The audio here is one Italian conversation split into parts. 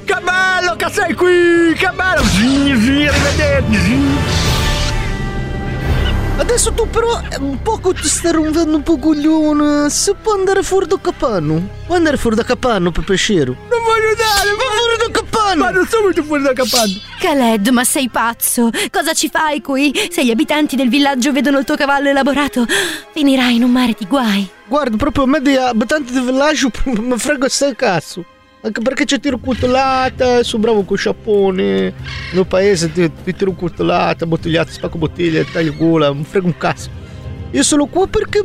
Che bello che sei qui! Che bello! Sì, arrivederci! Adesso tu però un poco ti stai rompendo un po' coglione. Si può andare fuori da Capanno? Puoi andare fuori da Capanno per piacere? Non voglio andare! Ma fuori da Capanno! Vado subito fuori da Capanno! Khaled, ma sei pazzo? Cosa ci fai qui? Se gli abitanti del villaggio vedono il tuo cavallo elaborato, finirai in un mare di guai. Guarda, proprio a me di abitanti del villaggio mi frega sta cazzo. Anche perché ci tiro cultolata, sono bravo con sciappone. Nel paese ti tiro cultolata, bottigliata, spacco bottiglie, taglio gola, mi frega un cazzo. Io sono qua perché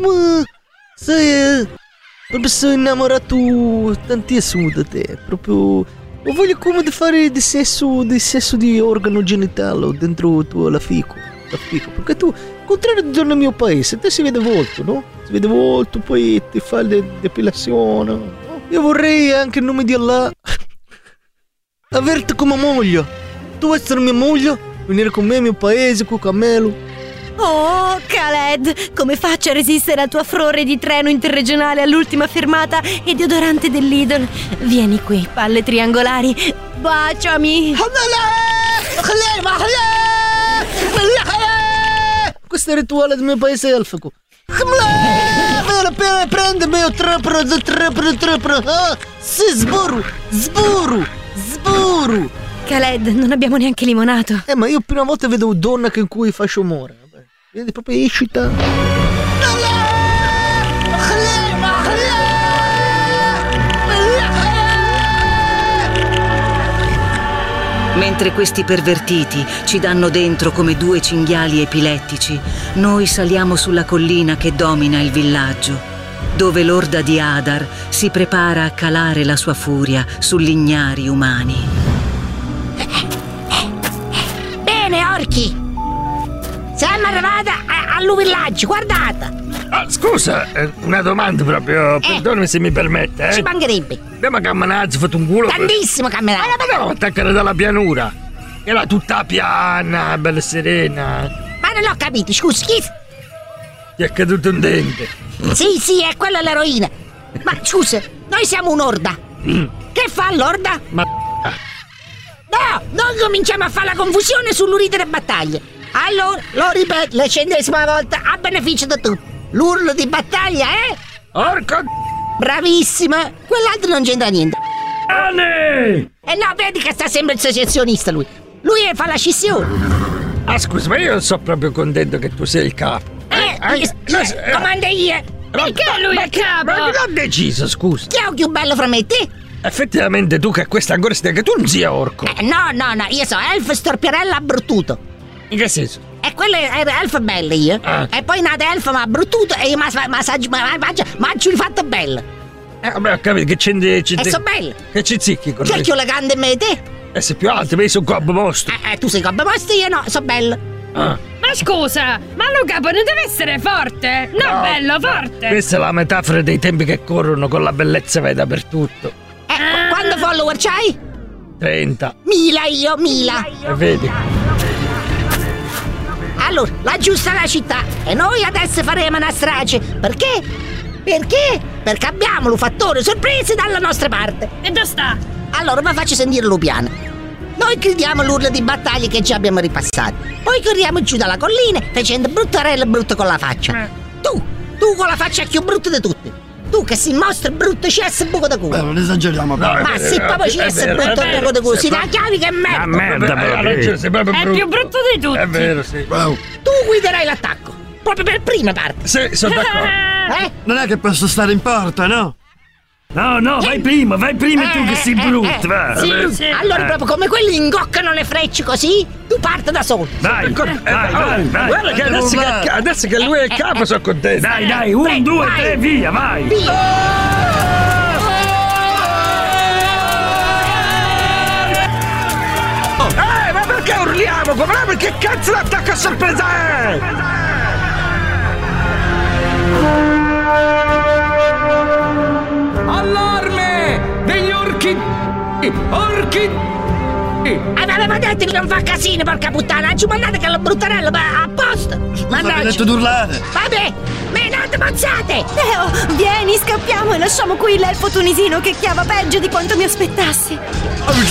proprio sono innamorato tantissimo da te. Proprio ho voglia come di fare di sesso di organo genitale dentro tu la fico. Perché tu, contrario del mio paese, te si vede volto, no? Si vede volto, poi ti fai le depilazione. Io vorrei anche in nome di Allah averti come moglie. Tu vuoi essere mia moglie? Venire con me al mio paese, con Camelo. Oh, Khaled, come faccio a resistere al tuo affrore di treno interregionale all'ultima fermata e deodorante dell'Idol? Vieni qui, palle triangolari, baciami. Questo è il rituale del mio paese elfico. Prendimi io trapro. Sì, sburu. Khaled, non abbiamo neanche limonato. Ma io prima volta vedo una donna che in cui faccio amore. Vedi proprio escita. Mentre questi pervertiti ci danno dentro come due cinghiali epilettici, noi saliamo sulla collina che domina il villaggio, dove l'orda di Hadar si prepara a calare la sua furia sugli ignari umani. Bene, orchi! Siamo arrivati al villaggio, guardate! Scusa, una domanda proprio, perdonami se mi permette, Ci mancherebbe! Abbiamo camminato, fatto un culo. Tantissimo camminato! Ma no, attaccare dalla pianura. Era tutta piana, bella serena. Ma non l'ho capito, scusa, chi? Ti è caduto un dente. Sì, è quella l'eroina. Ma scusa, noi siamo un'orda. Che fa l'orda? Ma... No, non cominciamo a fare la confusione sull'urite delle battaglie. Allora, lo ripeto, l'100ª volta, a beneficio di tutti. L'urlo di battaglia è... Orco... Bravissima! Quell'altro non c'entra niente. Anne! No, vedi che sta sempre il secessionista lui. Lui fa la scissione. Scusa, ma io non sono proprio contento che tu sei il capo. Comanda io. Perché lui è capo? Ma non ho deciso, scusa. Chi è il più bello fra me e te? Effettivamente tu che questa ancora stai, che tu non sia orco. No, io sono elfo storpiarella abbruttuto. In che senso? E quella era elfa bella io. E poi nata elfa ma abbruttuto e io mangio il fatto bello. Vabbè, ho capito che c'è. E so bello. Che ci zicchi con C'è più elegante me e te? E sei più alto, vedi, sono gobbo mostro. Tu sei gobbo mostro, io no, so bello. Ma scusa, ma lo capo non deve essere forte? No, bello, forte. Questa è la metafora dei tempi che corrono, con la bellezza vai dappertutto. Quando follower c'hai? 30. 1000. E vedi? Allora, laggiù sta la città e noi adesso faremo una strage. Perché? Perché abbiamo un fattore sorpresa dalla nostra parte. E dove sta? Allora, vi faccio sentire lo piano. Noi gridiamo l'urlo di battaglia che già abbiamo ripassato. Poi corriamo giù dalla collina facendo bruttarella brutto con la faccia. Tu con la faccia più brutta di tutte. Tu che si mostra brutto cesso buco da culo. Non esageriamo. Ma sì, proprio cesso brutto buco da culo. Si dà chiavi che merda. merda, sei proprio È brutto. più brutto di tutti. È vero, sì. Wow. Tu guiderai l'attacco. Proprio per prima parte. Sì, sono d'accordo. Non è che posso stare in porta, no? No, vai prima tu che sei brutto, va. Sì. Allora proprio come quelli ingoccano le frecce così, tu parti da solo. Vai. Guarda che adesso che lui è il capo sono contento. Dai, 1, 2, 3, via, vai. Ma perché urliamo? Che cazzo l'attacco a sorpresa è? Allarme! Degli orchi! Aveva detto di non fa casino, porca puttana. Ci mandate che lo bruttarello, ma apposta. Avete detto d'urlare. Vabbè, menate mazzate. Teo, vieni, scappiamo e lasciamo qui l'elfo tunisino che chiava peggio di quanto mi aspettassi.